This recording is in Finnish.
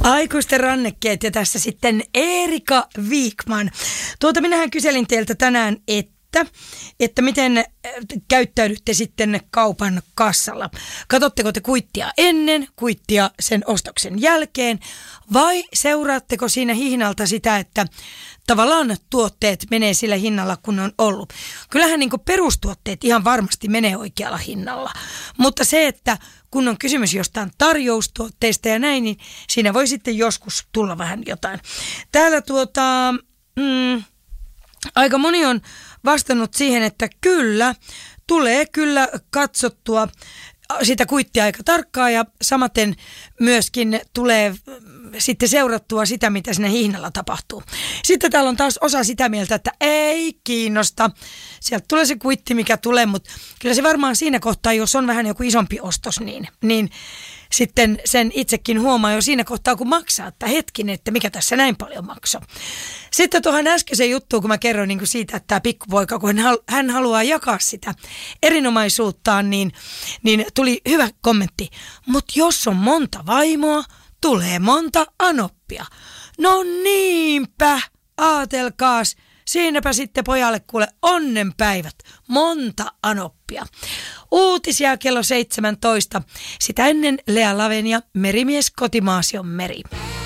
Aikuisten rannekkeet ja tässä sitten Erika Wikman. Minähän kyselin teiltä tänään, että miten käyttäydytte sitten kaupan kassalla. Katsotteko te kuittia ennen, kuittia sen ostoksen jälkeen vai seuraatteko siinä hihnalta sitä, että tavallaan tuotteet menee sillä hinnalla, kun on ollut. Kyllähän niin kuin perustuotteet ihan varmasti menee oikealla hinnalla, mutta se, että kun on kysymys jostain tarjoustuotteista ja näin, niin siinä voi sitten joskus tulla vähän jotain. Täällä aika moni on vastannut siihen, että tulee kyllä katsottua sitä kuittia aika tarkkaan ja samaten myöskin tulee sitten seurattua sitä, mitä siinä hihnalla tapahtuu. Sitten täällä on taas osa sitä mieltä, että ei kiinnosta. Sieltä tulee se kuitti, mikä tulee, mutta kyllä se varmaan siinä kohtaa, jos on vähän joku isompi ostos, niin sitten sen itsekin huomaa jo siinä kohtaa, kun maksaa, että hetkinen, että mikä tässä näin paljon maksaa. Sitten tuohon äskeiseen juttuun, kun mä kerroin niin kuin siitä, että tämä pikkupoika, kun hän haluaa jakaa sitä erinomaisuuttaan, niin tuli hyvä kommentti. Mutta jos on monta vaimoa, tulee monta anoppia. No niinpä, aatelkaas. Siinäpä sitten pojalle kuule onnenpäivät, monta anoppia. Uutisia kello 17. Sitä ennen Lea Lavenia, Merimies kotimaasi on meri.